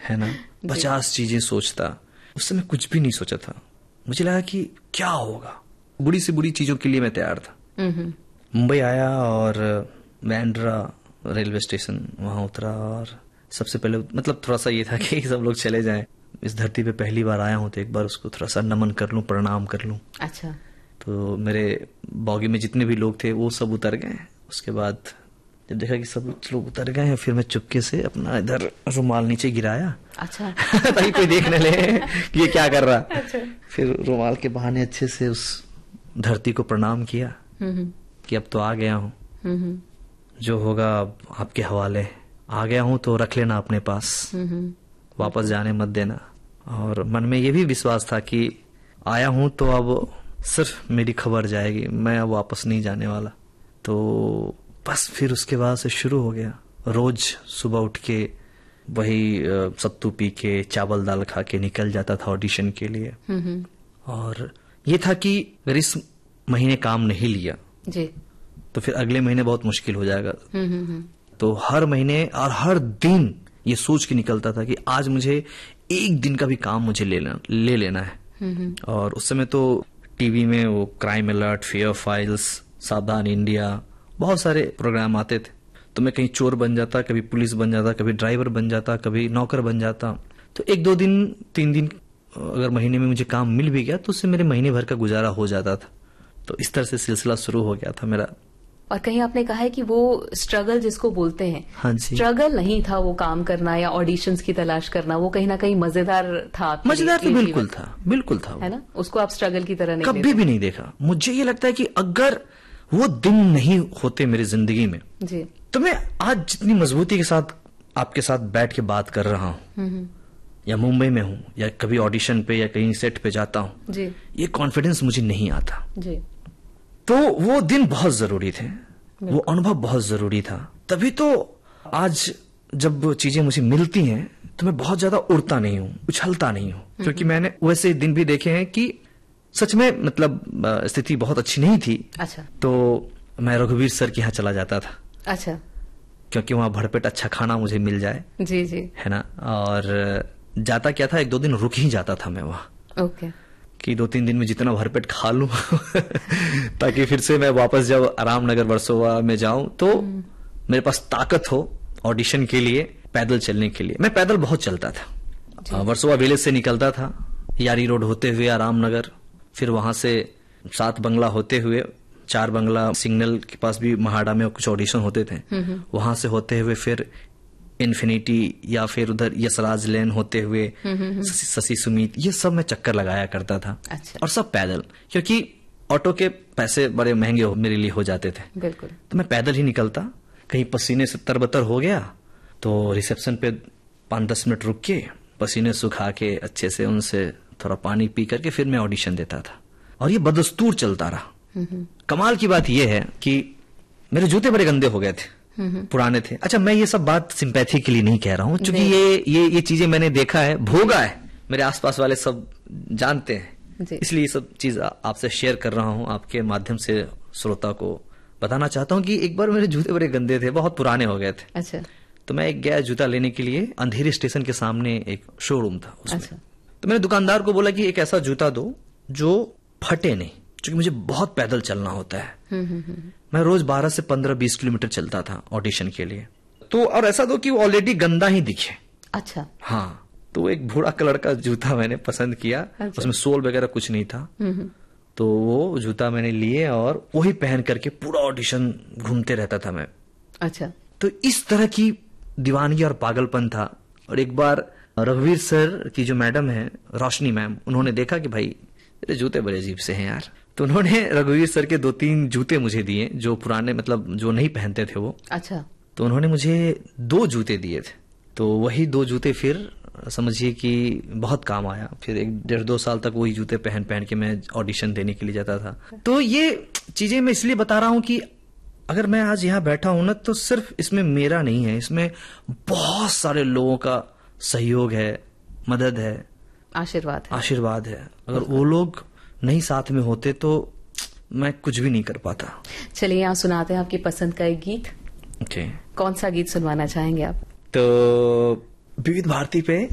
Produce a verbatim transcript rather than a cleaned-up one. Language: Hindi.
है ना, पचास चीजें सोचता। उस समय कुछ भी नहीं सोचा था। मुझे लगा कि क्या होगा, बुरी से बुरी चीजों के लिए मैं तैयार था। मुंबई आया और बैंड्रा रेलवे स्टेशन वहां उतरा और सबसे पहले मतलब थोड़ा सा ये था कि सब लोग चले जाएं, इस धरती पे पहली बार आया हूं तो एक बार उसको थोड़ा सा नमन कर लूं, प्रणाम कर लूं। अच्छा। तो मेरे बॉगी में जितने भी लोग थे वो सब उतर गए। उसके बाद जब देखा कि सब लोग उतर गए हैं, फिर मैं चुपके से अपना इधर रुमाल नीचे गिराया। अच्छा। ताकि कोई देख न ले कि ये क्या कर रहा। अच्छा। फिर रुमाल के बहाने अच्छे से उस धरती को प्रणाम किया कि अब तो आ गया हूँ, जो होगा आपके हवाले। आ गया हूं तो रख लेना अपने पास, वापस जाने मत देना। और मन में ये भी विश्वास था कि आया हूं तो अब सिर्फ मेरी खबर जाएगी, मैं अब वापस नहीं जाने वाला। तो बस फिर उसके बाद से शुरू हो गया। रोज सुबह उठ के वही सत्तू पी के चावल दाल खा के निकल जाता था ऑडिशन के लिए। और ये था कि अगर इस महीने काम नहीं लिया जी तो फिर अगले महीने बहुत मुश्किल हो जाएगा। तो हर महीने और हर दिन ये सोच के निकलता था कि आज मुझे एक दिन का भी काम मुझे ले लेना ले लेना है। और उस समय तो टीवी में वो क्राइम अलर्ट, फेयर फाइल्स, सावधान इंडिया, बहुत सारे प्रोग्राम आते थे। तो मैं कहीं चोर बन जाता, कभी पुलिस बन जाता, कभी ड्राइवर बन जाता, कभी नौकर बन जाता। तो एक दो दिन तीन दिन अगर महीने में मुझे काम मिल भी गया तो उससे मेरे महीने भर का गुजारा हो जाता था। तो इस तरह से सिलसिला शुरू हो गया था मेरा। और कहीं आपने कहा है कि वो स्ट्रगल जिसको बोलते हैं, हाँ जी, स्ट्रगल नहीं था वो काम करना या ऑडिशंस की तलाश करना, वो कहीं ना कहीं मजेदार था। मजेदार तो बिल्कुल था, बिल्कुल था, है ना। उसको आप स्ट्रगल की तरह नहीं कभी भी नहीं देखा। मुझे ये लगता है कि अगर वो दिन नहीं होते मेरी जिंदगी में जी तो मैं आज जितनी मजबूती के साथ आपके साथ बैठ के बात कर रहा हूँ, या मुंबई में हूँ, या कभी ऑडिशन पे या कहीं सेट पे जाता हूँ, ये कॉन्फिडेंस मुझे नहीं आता जी। तो वो दिन बहुत जरूरी थे, वो अनुभव बहुत जरूरी था। तभी तो आज जब चीजें मुझे मिलती हैं तो मैं बहुत ज्यादा उड़ता नहीं हूँ, उछलता नहीं हूँ, क्योंकि मैंने वैसे दिन भी देखे हैं कि सच में मतलब स्थिति बहुत अच्छी नहीं थी। अच्छा। तो मैं रघुवीर सर के यहाँ चला जाता था। अच्छा। क्योंकि वहां भरपेट अच्छा खाना मुझे मिल जाए जी जी, है ना। और जाता क्या था, एक दो दिन रुक ही जाता था मैं वहां। ओके। कि दो तीन दिन में जितना भरपेट खा लूं ताकि फिर से मैं वापस जब आरामनगर वर्सोवा में जाऊं तो मेरे पास ताकत हो ऑडिशन के लिए, पैदल चलने के लिए। मैं पैदल बहुत चलता था। वर्सोवा विलेज से निकलता था, यारी रोड होते हुए आरामनगर, फिर वहां से सात बंगला होते हुए, चार बंगला सिग्नल के पास भी महाड़ा में कुछ ऑडिशन होते थे, वहां से होते हुए फिर इन्फिनिटी या फिर उधर यशराज लेन होते हुए शशि सुमित, ये सब मैं चक्कर लगाया करता था। अच्छा। और सब पैदल, क्योंकि ऑटो के पैसे बड़े महंगे मेरे लिए हो जाते थे। बिल्कुल। तो मैं पैदल ही निकलता। कहीं पसीने से तरबतर हो गया तो रिसेप्शन पे पांच दस मिनट रुक के पसीने सुखा के अच्छे से उनसे थोड़ा पानी पी करके फिर मैं ऑडिशन देता था। और ये बदस्तूर चलता रहा। कमाल की बात यह है कि मेरे जूते बड़े गंदे हो गए थे, पुराने थे। अच्छा, मैं ये सब बात सिंपैथी के लिए नहीं कह रहा हूँ, क्योंकि ये ये ये चीजें मैंने देखा है, भोगा है, मेरे आसपास वाले सब जानते हैं, इसलिए ये सब चीज आपसे शेयर कर रहा हूँ। आपके माध्यम से श्रोता को बताना चाहता हूँ कि एक बार मेरे जूते बड़े गंदे थे, बहुत पुराने हो गए थे। अच्छा। तो मैं एक गया जूता लेने के लिए, अंधेरी स्टेशन के सामने एक शोरूम था उसमें। अच्छा। तो मैंने दुकानदार को बोला कि एक ऐसा जूता दो जो फटे नहीं, क्योंकि मुझे बहुत पैदल चलना होता है। मैं रोज बारह से पंद्रह बीस किलोमीटर चलता था ऑडिशन के लिए। तो और ऐसा दो कि वो ऑलरेडी गंदा ही दिखे। अच्छा। हाँ। तो एक भूरा कलर का जूता मैंने पसंद किया। अच्छा। उसमें सोल वगैरह कुछ नहीं था। तो वो जूता मैंने लिए और वही पहन करके पूरा ऑडिशन घूमते रहता था मैं। अच्छा। तो इस तरह की दीवानगी और पागलपन था। और एक बार रघुवीर सर की जो मैडम है, रोशनी मैम, उन्होंने देखा कि भाई तेरे जूते बड़े अजीब से हैं यार। तो उन्होंने रघुवीर सर के दो तीन जूते मुझे दिए, जो पुराने मतलब जो नहीं पहनते थे वो। अच्छा। तो उन्होंने मुझे दो जूते दिए थे। तो वही दो जूते फिर समझिए कि बहुत काम आया। फिर एक डेढ़ दो साल तक वही जूते पहन पहन के मैं ऑडिशन देने के लिए जाता था। तो ये चीजें मैं इसलिए बता रहा हूं कि अगर मैं आज यहाँ बैठा हूं ना, तो सिर्फ इसमें मेरा नहीं है, इसमें बहुत सारे लोगों का सहयोग है, मदद है, आशीर्वाद है। आशीर्वाद है। अगर वो लोग नहीं साथ में होते तो मैं कुछ भी नहीं कर पाता। चलिए, यहाँ सुनाते हैं आपकी पसंद का एक गीत। ओके। कौन सा गीत सुनवाना चाहेंगे आप? तो विविध भारती पे